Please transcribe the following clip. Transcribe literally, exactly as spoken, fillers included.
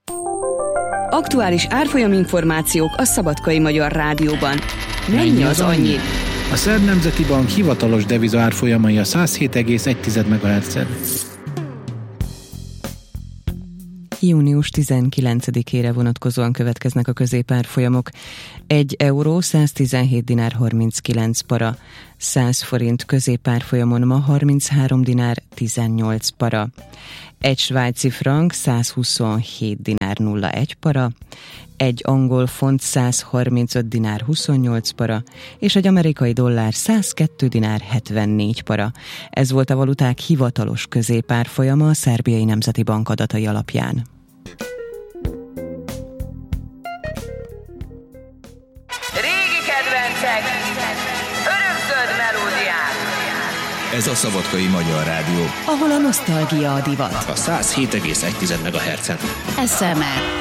Aktuális árfolyaminformációk a Szabadkai Magyar Rádióban. Mennyi az annyi? A Szerb Nemzeti Bank hivatalos deviza árfolyamai a száz hét egész egy megahertzen. június tizenkilencedikére vonatkozóan következnek a középárfolyamok. egy euró száztizenhét dinár harminckilenc para, száz forint középárfolyamon ma harminchárom dinár tizennyolc para, egy svájci frank százhuszonhét dinár nulla egy para, egy angol font százharmincöt dinár huszonnyolc para, és egy amerikai dollár százkettő dinár hetvennégy para. Ez volt a valuták hivatalos középárfolyama a Szerbiai Nemzeti Bank adatai alapján. Régi kedvencek, örökzöld melódiák. Ez a Szabadkai Magyar Rádió, Ahol a nosztalgia a divat. A száz hét egész egy megahertzen. es em er